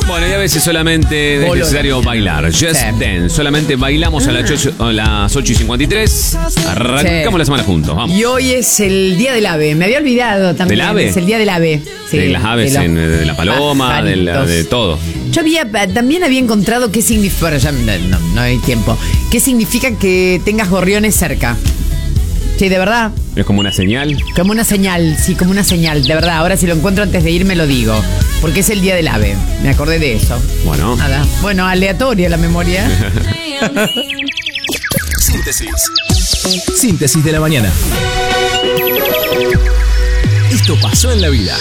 Bueno, y a veces solamente es necesario bailar. Just Dance. Solamente bailamos a las 8:53. Arrancamos la semana juntos. Vamos. Y hoy es el Día del Ave. Me había olvidado también. ¿Del ave? Es el Día del Ave. Sí, de las aves, de la paloma, de todo. Yo también había encontrado qué significa. Bueno, ya no hay tiempo. ¿Qué significa que tengas gorriones cerca? Sí, de verdad. ¿Es como una señal? Como una señal, sí, como una señal. De verdad, ahora si lo encuentro antes de irme lo digo. Porque es el Día del Ave. Me acordé de eso. Bueno. Nada. Bueno, aleatoria la memoria. Síntesis de la mañana. Esto pasó en la vida.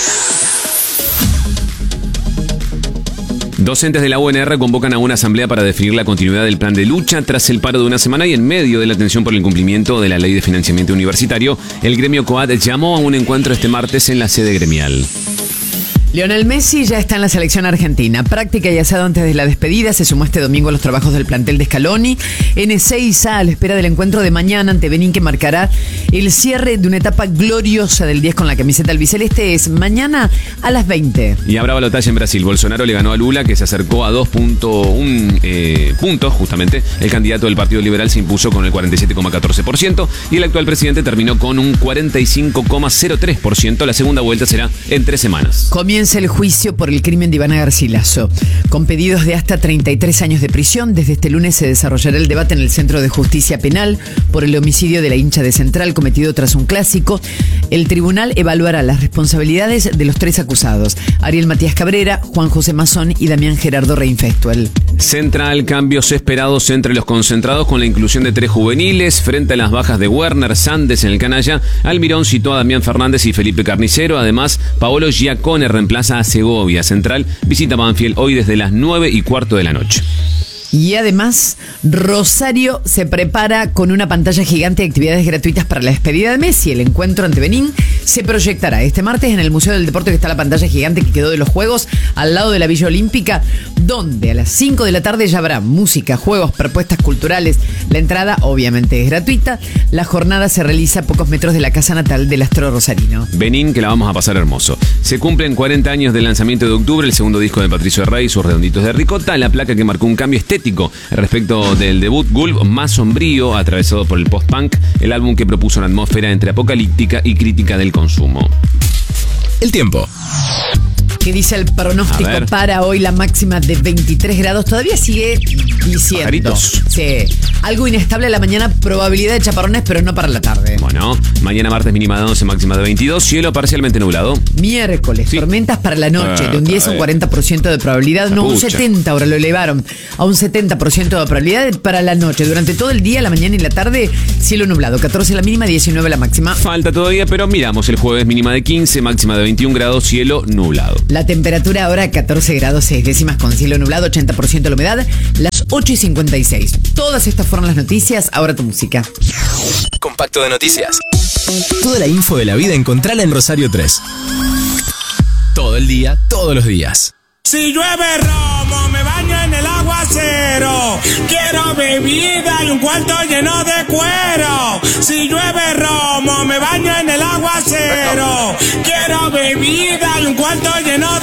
Docentes de la UNR convocan a una asamblea para definir la continuidad del plan de lucha tras el paro de una semana y en medio de la tensión por el incumplimiento de la ley de financiamiento universitario. El gremio COAD llamó a un encuentro este martes en la sede gremial. Lionel Messi ya está en la selección argentina. Práctica y asado antes de la despedida. Se sumó este domingo a los trabajos del plantel de Scaloni. En Ezeiza, a la espera del encuentro de mañana ante Benín, que marcará el cierre de una etapa gloriosa del 10 con la camiseta albiceleste. Es mañana a las 20. Y habrá balotaje en Brasil. Bolsonaro le ganó a Lula, que se acercó a 2.1 puntos, justamente. El candidato del Partido Liberal se impuso con el 47,14% y el actual presidente terminó con un 45,03%. La segunda vuelta será en 3 semanas. Comienza el juicio por el crimen de Ivana Garcilaso. Con pedidos de hasta 33 años de prisión, desde este lunes se desarrollará el debate en el Centro de Justicia Penal por el homicidio de la hincha de Central cometido tras un clásico. El tribunal evaluará las responsabilidades de los 3 acusados: Ariel Matías Cabrera, Juan José Mazón y Damián Gerardo Reinfestuel. Central, cambios esperados entre los concentrados con la inclusión de 3 juveniles frente a las bajas de Werner, Sandes en el canalla. Almirón citó a Damián Fernández y Felipe Carnicero. Además, Paolo Giacone reemplaza a Segovia. Central visita Banfield hoy desde las 9:15 de la noche. Y además, Rosario se prepara con una pantalla gigante de actividades gratuitas para la despedida de Messi. El encuentro ante Benín se proyectará este martes en el Museo del Deporte, que está la pantalla gigante que quedó de los Juegos, al lado de la Villa Olímpica, donde a las 5 de la tarde ya habrá música, juegos, propuestas culturales. La entrada obviamente es gratuita. La jornada se realiza a pocos metros de la casa natal del astro rosarino. Benín, que la vamos a pasar hermoso. Se cumplen 40 años del lanzamiento de Octubre, el segundo disco de Patricio Rey, sus redonditos de ricota, la placa que marcó un cambio estético respecto del debut Gulf, más sombrío, atravesado por el post-punk, el álbum que propuso una atmósfera entre apocalíptica y crítica del consumo. El tiempo. ¿Qué dice el pronóstico para hoy? La máxima de 23 grados. Todavía sigue diciendo. Pajaritos. Sí. Algo inestable a la mañana, probabilidad de chaparrones, pero no para la tarde. Bueno, mañana martes mínima de 11, máxima de 22, cielo parcialmente nublado. Miércoles, sí. Tormentas para la noche, de un 10 a un 40% de probabilidad. No, un 70, ahora lo elevaron a un 70% de probabilidad para la noche. Durante todo el día, la mañana y la tarde, cielo nublado. 14 la mínima, 19 la máxima. Falta todavía, pero miramos el jueves, mínima de 15, máxima de 21 grados, cielo nublado. La temperatura ahora 14 grados 6 décimas con cielo nublado, 80% la humedad, las 8:56. Todas estas fueron las noticias, ahora tu música. Compacto de noticias. Toda la info de la vida encontrala en Rosario 3. Todo el día, todos los días. Si llueve romo, me baño en el aguacero. Quiero bebida y un cuarto lleno de cuero. Si llueve romo, me baño en el aguacero. Quiero bebida y un cuarto lleno de